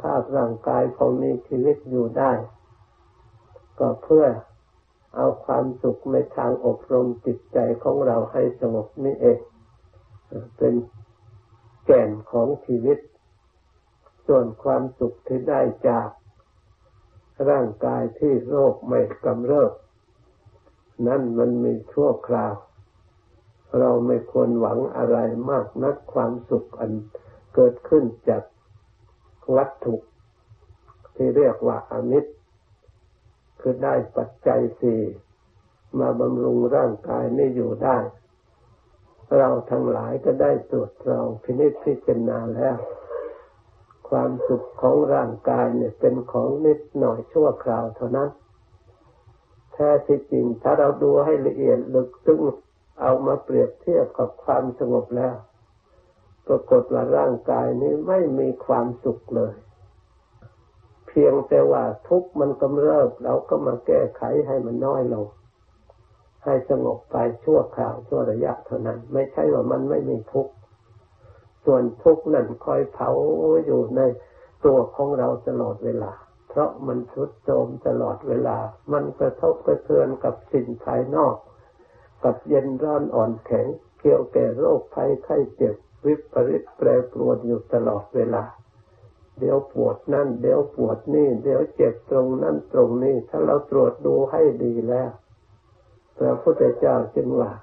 ภาพร่างกายพอมีชีวิตอยู่ได้ก็เพื่อเอาความสุขในทางอบรมจิตใจของเราให้สงบนี่เองเป็นแก่นของชีวิตส่วนความสุขที่ได้จากร่างกายที่โรคไม่กำเริบนั่นมันมีชั่วคราวเราไม่ควรหวังอะไรมากนักความสุขอันเกิดขึ้นจากวัตถุที่เรียกว่าอมิตรคือได้ปัจจัยสี่มาบำรุงร่างกายนี้อยู่ได้เราทั้งหลายก็ได้ตรวจตรองพินิจพิจารณาแล้วความสุขของร่างกายเนี่ยเป็นของนิดหน่อยชั่วคราวเท่านั้นแท้ที่จริงถ้าเราดูให้ละเอียดลึกซึ้งเอามาเปรียบเทียบกับความสงบแล้วปรากฏว่าร่างกายนี้ไม่มีความสุขเลยเพียงแต่ว่าทุกข์มันกำเริบเราก็มาแก้ไขให้มันน้อยลงให้สงบไปชั่วคราวชั่วระยะเท่านั้นไม่ใช่ว่ามันไม่มีทุกข์ส่วนทุกข์นั้นคอยเผาอยู่ในตัวของเราตลอดเวลาเพราะมันทรุดโทรมตลอดเวลามันกระทบกระเทือนกับสิ่งภายนอกกับเย็นร้อนอ่อนแข็งเกี่ยวแก่โรคภัยไข้เจ็บวิปริตแปรปรวนอยู่ตลอดเวลาเดี๋ยวปวดนั่นเดี๋ยวปวดนี่เดี๋ยวเจ็บตรงนั่นตรงนี้ถ้าเราตรวจดูให้ดีแล้วพระพุทธเจ้าจึงว่า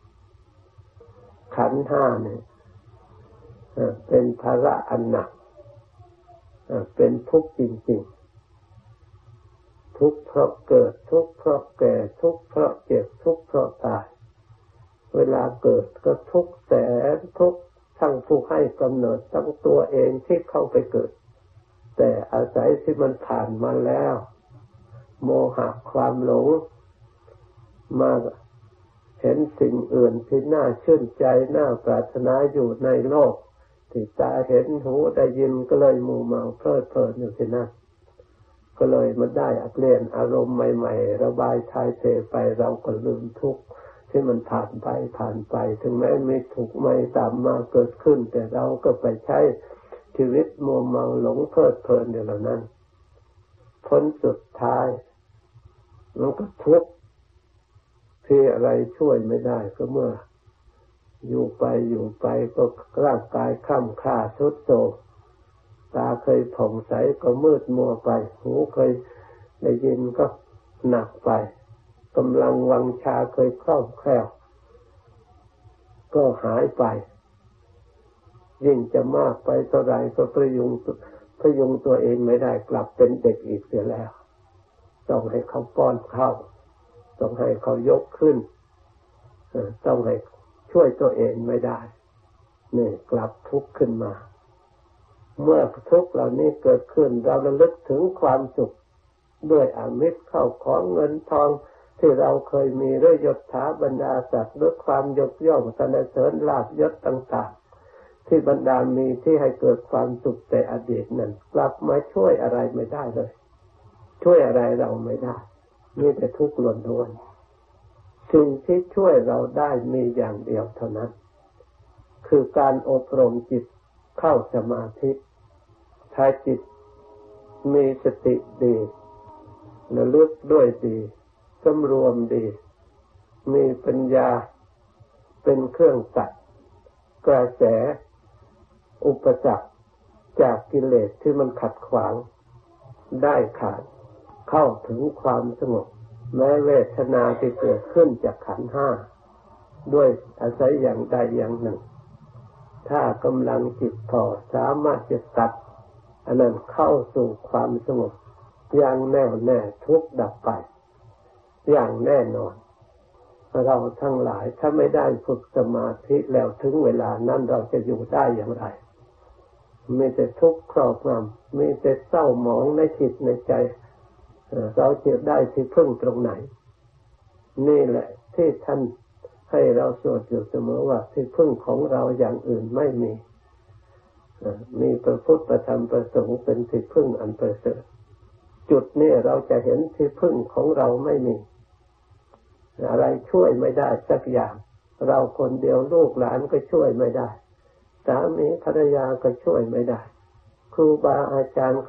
ขันธ์ห้าเนี่ยเป็นภาระอันหนักเป็นทุกข์จริงๆทุกข์เพราะเกิดทุกข์เพราะแก่ทุกข์เพราะเจ็บทุกข์เพราะตายเวลาเกิดก็ทุกข์แสนทุกข์ทั้งผู้ให้กำเนิดทั้งตัวเองที่เข้าไปเกิดแต่อาศัยที่มันผ่านมาแล้วโมหะความหลงมาเห็นสิ่งอื่นที่น่าชื่นใจน่าปรารถนาอยู่ในโลกที่ตาเห็นหูได้ยินก็เลยมัวเมาเพลิดเพลินอยู่ที่นั่นก็เลยมาได้เปลี่ยนอารมณ์ใหม่ๆระบายทายเทไปเราก็ลืมทุกข์ที่มันผ่านไปถึงแม้มีทุกข์ไม่ตามมาเกิดขึ้นแต่เราก็ไปใช้ชีวิตมัวเมาหลงเพลิดเพลินอยู่เหล่านั้นผลสุดท้ายมันก็ทุกข์ที่อะไรช่วยไม่ได้ก็เมื่ออยู่ไปก็ร่างกายคล่ำคล้าทรุดโทรมตาเคยผ่องใสก็มืดมัวไปหูเคยได้ยินก็หนักไปกำลังวังชาเคยคล่องแคล่วก็หายไปยิ่งจะมากไปเท่าไรก็พยุงตัวเองไม่ได้กลับเป็นเด็กอีกเสียแล้วต้องให้เขาป้อนข้าวต้องให้เขายกขึ้นต้องให้ช่วยตัวเองไม่ได้นี่กลับทุกข์ขึ้นมาเมื่อทุกข์เหล่านี้เกิดขึ้นเราระลึกถึงความสุขด้วยอามิตรเข้าของเงินทองที่เราเคยมีด้วยยศถาบรรดาศักดิ์ด้วยความยกย่องสรรเสริญลาภยศต่างๆที่บรรดามีที่ให้เกิดความสุขแต่อดีตนั้นกลับมาช่วยอะไรไม่ได้เลยช่วยอะไรเราไม่ได้มีแต่ทุกข์ล้วนๆสิ่งที่ช่วยเราได้มีอย่างเดียวเท่านั้นคือการอบรมจิตเข้าสมาธิถ้าจิตมีสติดีระลึกด้วยดีสำรวมดีมีปัญญาเป็นเครื่องตัดกระแสอุปสรรคจากกิเลสที่มันขัดขวางได้ขาดเข้าถึงความสงบแม้เวทนาที่เกิดขึ้นจากขันธ์ห้าด้วยอาศัยอย่างใดอย่างหนึ่งถ้ากำลังจิตพอสามารถจะตัดอันนั้นเข้าสู่ความสงบอย่างแน่วแน่ทุกข์ดับไปอย่างแน่นอนเราทั้งหลายถ้าไม่ได้ฝึกสมาธิแล้วถึงเวลานั้นเราจะอยู่ได้อย่างไรมีแต่ทุกข์ครอบงำมีแต่เศร้าหมองในจิตในใจเราจะได้ที่พึ่งตรงไหนนี่แหละที่ท่านให้เราสวดอยู่เสมอว่าที่พึ่งของเราอย่างอื่นไม่มีมีพระพุทธพระธรรมพระสงฆ์เป็นที่พึ่งอันประเสริฐจุดนี้เราจะเห็นที่พึ่งของเราไม่มีอะไรช่วยไม่ได้สักอย่างเราคนเดียวลูกหลานก็ช่วยไม่ได้สามีภรรยาก็ช่วยไม่ได้ครูบาอาจารย์